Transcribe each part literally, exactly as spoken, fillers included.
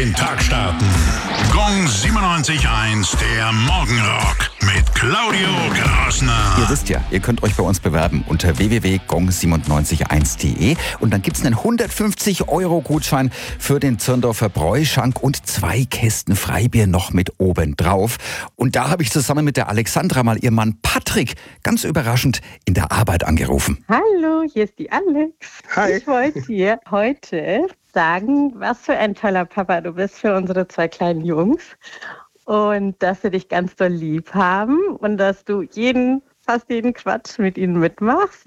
Den Tag starten. Gong siebenundneunzig Komma eins, der Morgenrock mit Claudio Grossner. Ihr wisst ja, ihr könnt euch bei uns bewerben unter w w w punkt gong siebenundneunzig Komma eins punkt de und dann gibt's einen hundertfünfzig Euro Gutschein für den Zirndorfer Bräuschank und zwei Kästen Freibier noch mit oben drauf. Und da habe ich zusammen mit der Alexandra mal ihren Mann Patrick ganz überraschend in der Arbeit angerufen. Hallo, hier ist die Alex. Hi. Ich wollte dir heute sagen, was für ein toller Papa du bist für unsere zwei kleinen Jungs und dass sie dich ganz doll lieb haben und dass du jeden, fast jeden Quatsch mit ihnen mitmachst.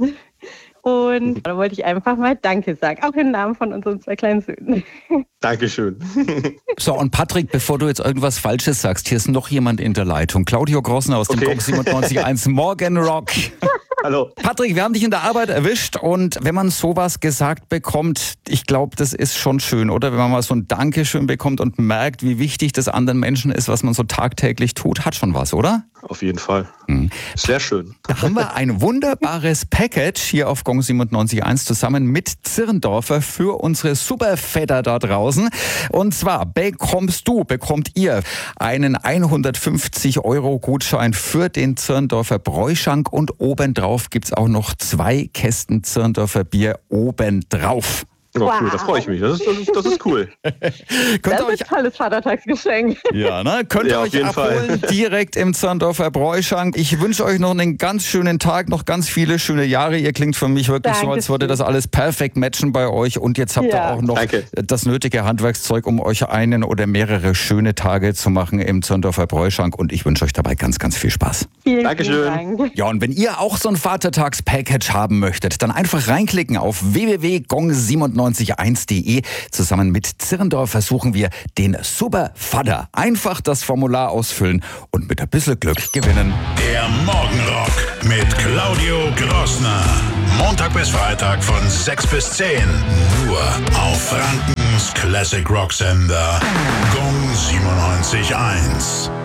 Und da wollte ich einfach mal Danke sagen, auch im Namen von unseren zwei kleinen Söhnen. Dankeschön. So, und Patrick, bevor du jetzt irgendwas Falsches sagst, hier ist noch jemand in der Leitung. Claudio Grossner aus dem Okay. Gong siebenundneunzig Komma eins Morgenrock. Hallo. Patrick, wir haben dich in der Arbeit erwischt und wenn man sowas gesagt bekommt, ich glaube, das ist schon schön, oder? Wenn man mal so ein Dankeschön bekommt und merkt, wie wichtig das anderen Menschen ist, was man so tagtäglich tut, hat schon was, oder? Auf jeden Fall. Mhm. Sehr schön. Da haben wir ein wunderbares Package hier auf Gong siebenundneunzig Komma eins zusammen mit Zirndorfer für unsere Superväter da draußen. Und zwar bekommst du, bekommt ihr einen hundertfünfzig Euro Gutschein für den Zirndorfer Bräuschank und obendrauf gibt's auch noch zwei Kästen Zirndorfer Bier obendrauf. Oh, cool, Wow. da freue ich mich. Das ist, das ist, das ist cool. Könnt Das ihr euch ist ein tolles Vatertagsgeschenk. Ja, ne? Könnt ihr Ja, auf euch jeden abholen, Fall. direkt im Zirndorfer Bräuschank. Ich wünsche euch noch einen ganz schönen Tag, noch ganz viele schöne Jahre. Ihr klingt für mich wirklich so, als würde das alles perfekt matchen bei euch. Und jetzt habt Ja. ihr auch noch Danke. das nötige Handwerkszeug, um euch einen oder mehrere schöne Tage zu machen im Zirndorfer Bräuschank. Und ich wünsche euch dabei ganz, ganz viel Spaß. Vielen, Dankeschön. vielen Dank. Ja, und wenn ihr auch so ein Vatertags-Package haben möchtet, dann einfach reinklicken auf w w w punkt gong siebenundneunzig Komma eins punkt de. Zusammen mit Zirndorf versuchen wir den Super Vater. Einfach das Formular ausfüllen und mit ein bisschen Glück gewinnen. Der Morgenrock mit Claudio Grossner. Montag bis Freitag von sechs bis zehn. Nur auf Frankens Classic Rock Sender. Gong siebenundneunzig Komma eins.